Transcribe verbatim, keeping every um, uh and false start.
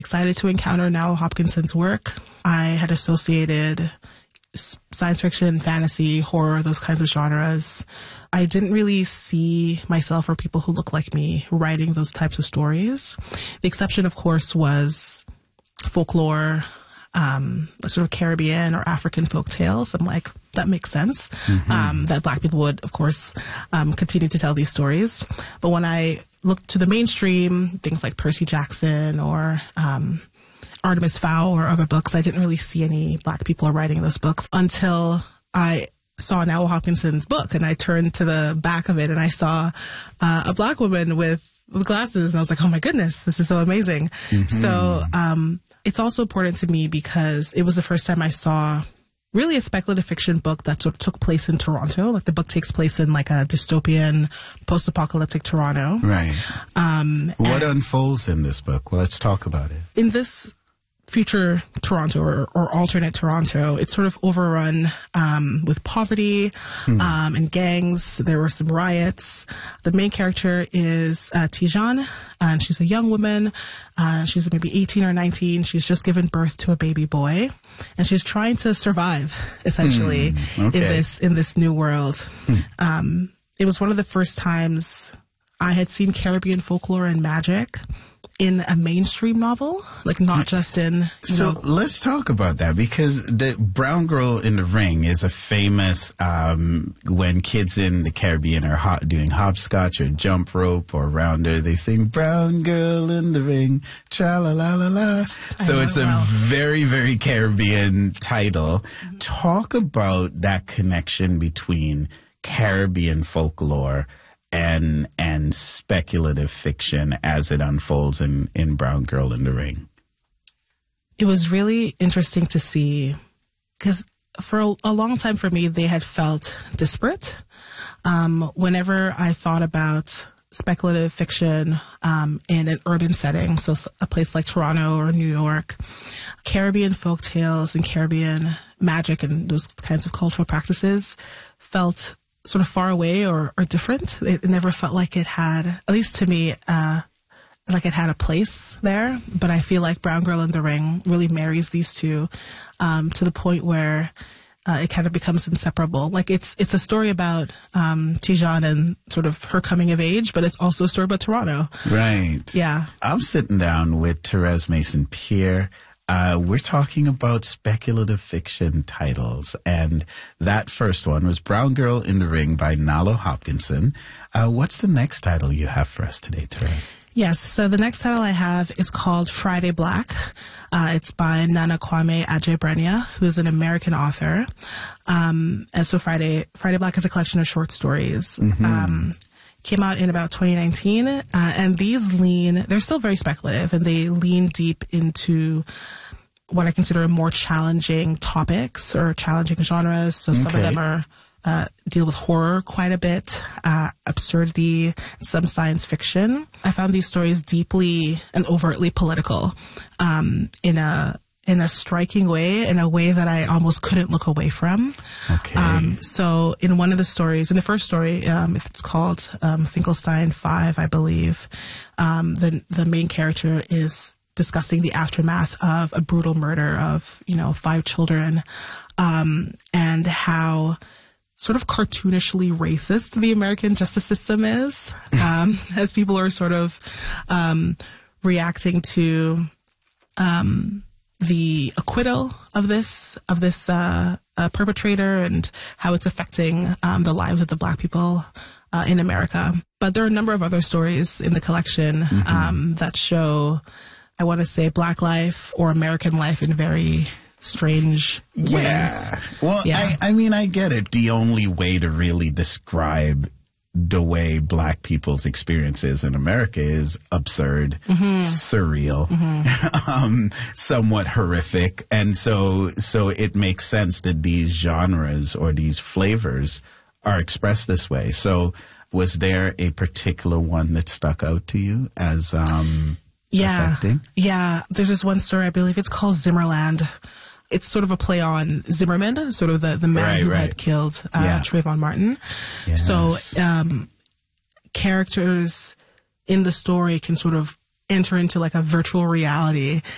excited to encounter Nalo Hopkinson's work. I had associated science fiction, fantasy, horror, those kinds of genres. I didn't really see myself or people who look like me writing those types of stories. The exception, of course, was folklore, um, sort of Caribbean or African folk tales. I'm like, that makes sense. Mm-hmm. Um, that Black people would, of course, um, continue to tell these stories. But when I looked to the mainstream, things like Percy Jackson or um, Artemis Fowl or other books, I didn't really see any Black people writing those books until I saw Nalo Hopkinson's book, and I turned to the back of it and I saw uh, a Black woman with, with glasses, and I was like, oh my goodness, this is so amazing. Mm-hmm. So um, it's also important to me because it was the first time I saw really a speculative fiction book that sort of took place in Toronto. Like the book takes place in like a dystopian, post-apocalyptic Toronto. Right. Um, what unfolds in this book? Well, let's talk about it. In this future Toronto or, or alternate Toronto, it's sort of overrun um, with poverty hmm. um, and gangs. There were some riots. The main character is uh, Ti-Jeanne, and she's a young woman. Uh, she's maybe eighteen or nineteen. She's just given birth to a baby boy, and she's trying to survive, essentially, hmm. okay. in this in this new world. Hmm. Um, it was one of the first times I had seen Caribbean folklore and magic in a mainstream novel, like not just in, you so know. Let's talk about that, because the Brown Girl in the Ring is a famous, um, when kids in the Caribbean are ho- doing hopscotch or jump rope or rounder, they sing Brown Girl in the Ring, tra-la-la-la-la. So it's a well. very, very Caribbean title. Mm-hmm. Talk about that connection between Caribbean folklore and and speculative fiction as it unfolds in, in Brown Girl in the Ring. It was really interesting to see, because for a, a long time for me, they had felt disparate. Um, whenever I thought about speculative fiction um, in an urban setting, so a place like Toronto or New York, Caribbean folk tales and Caribbean magic and those kinds of cultural practices felt sort of far away or, or different. It never felt like it had, at least to me, uh, like it had a place there. But I feel like Brown Girl in the Ring really marries these two um, to the point where uh, it kind of becomes inseparable. Like it's it's a story about um, Ti-Jeanne and sort of her coming of age, but it's also a story about Toronto. Right. Yeah. I'm sitting down with Therese Mason-Pierre. Uh, we're talking about speculative fiction titles, and that first one was Brown Girl in the Ring by Nalo Hopkinson. Uh, what's the next title you have for us today, Therese? Yes, so the next title I have is called Friday Black. Uh, it's by Nana Kwame Adjei-Brenyah, who is an American author. Um, and so Friday Friday Black is a collection of short stories. Mm-hmm. Um, came out in about twenty nineteen, uh, and these lean, they're still very speculative, and they lean deep into what I consider more challenging topics or challenging genres. So some okay. of them are uh, deal with horror quite a bit, uh, absurdity, some science fiction. I found these stories deeply and overtly political um, in a in a striking way, in a way that I almost couldn't look away from. Okay. Um, so in one of the stories, in the first story, um, it's called um, Finkelstein five, I believe, um, the the main character is discussing the aftermath of a brutal murder of, you know, five children, um, and how sort of cartoonishly racist the American justice system is, um, as people are sort of um, reacting to um, the acquittal of this of this uh, uh, perpetrator and how it's affecting um, the lives of the Black people uh, in America. But there are a number of other stories in the collection mm-hmm. um, that show, I want to say, Black life or American life in very strange ways. Yeah. Well, yeah. I, I mean, I get it. The only way to really describe the way Black people's experiences in America is absurd, mm-hmm. surreal, mm-hmm. um, somewhat horrific. And so, so it makes sense that these genres or these flavors are expressed this way. So was there a particular one that stuck out to you as, um, yeah. affecting? Yeah. There's this one story, I believe it's called Zimmerland. It's sort of a play on Zimmerman, sort of the, the man right, who right. had killed uh, yeah. Trayvon Martin. Yes. So um, characters in the story can sort of enter into like a virtual reality